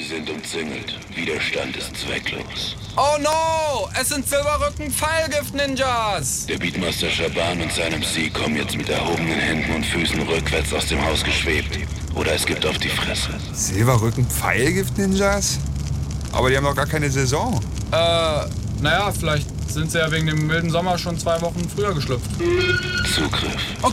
Sie sind umzingelt. Widerstand ist zwecklos. Oh no! Es sind Silberrücken-Pfeilgift-Ninjas! Der Beatmaster Shaban und sein MC kommen jetzt mit erhobenen Händen und Füßen rückwärts aus dem Haus geschwebt. Oder es gibt auf die Fresse. Silberrücken-Pfeilgift-Ninjas? Aber die haben doch gar keine Saison. Naja, vielleicht sind sie ja wegen dem milden Sommer schon 2 Wochen früher geschlüpft. Zugriff. Okay.